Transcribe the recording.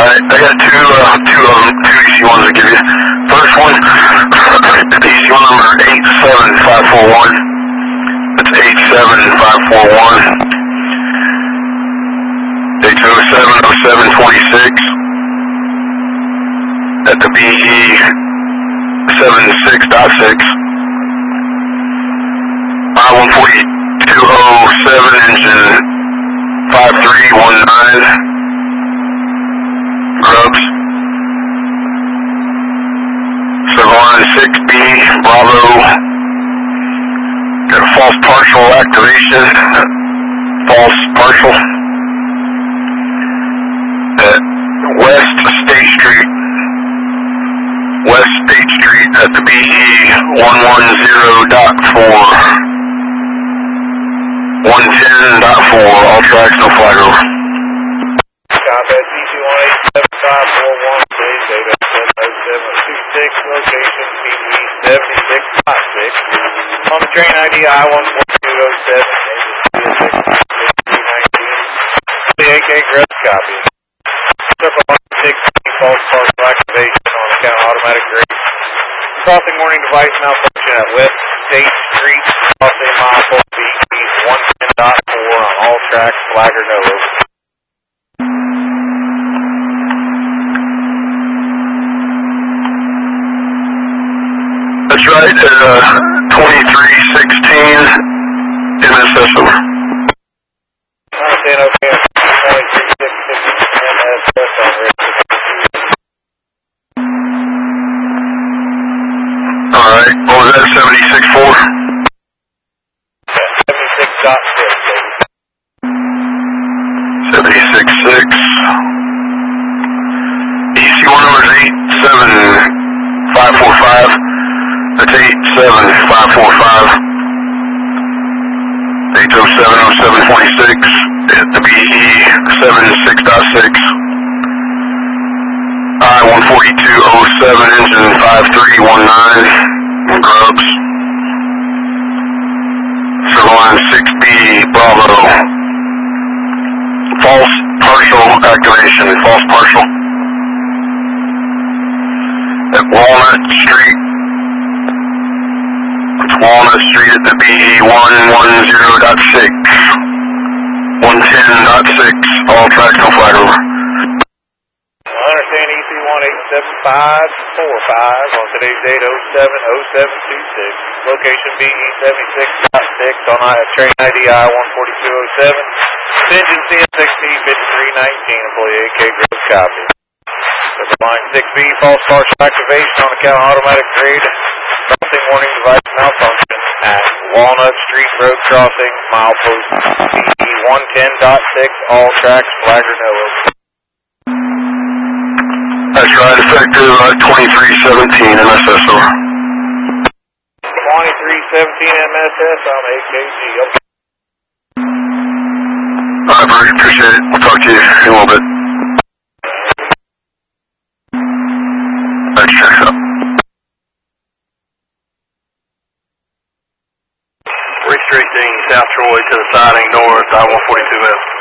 Alright, I got two EC1s to give you. First one, EC1 number 87541. That's 87541. It's 070726 at the BE 76.6. I-14207 engine 5319. Grubs. Circle line 6B, Bravo. Got a false partial activation. False partial. At West State Street. West State Street at the BE 110.4. 110.4. All tracks, no flag over. Copy, DC-1875541, please, 8070726, location BE 76.6. On the train ID I-14207, the AK Grubs, copy. Circle line 6, false partial activation on account of automatic grade. Crossing warning device malfunction at West State Street, crossing mile 4 BE 110.4 on all tracks, flag or no over. That's right, 2316 MSS over. Understand, okay. 2316 MSS on risk. Alright, what was that, 76.4? 76.6. 76.6. EC1 number is 87545. That's 87545. 8070726 at the BE 76.6. I-14207 engine 5319. Grubs. Circle line 6B, Bravo. False partial activation, false partial. At Walnut Street. It's Walnut Street at the BE 110.6. 110.6. All tracks, no flag over. I understand EC-1875545 on today's date 070726. Location BE 76.6 on train ID I-14207. Engine CSXP 5319. Employee AK Grubs, copy. Circle line 6B, false partial activation on account of automatic grade. Crossing warning device malfunction at Walnut Street Road crossing, milepost BE 110.6. All tracks, flag or no over. That's right, effective 2317 MSS over. 2317 MSS on AKG. Okay. Alright, Brady, appreciate it. We'll talk to you in a little bit. Thanks, checks up. 3 Street South Troy to the siding north, I-142S.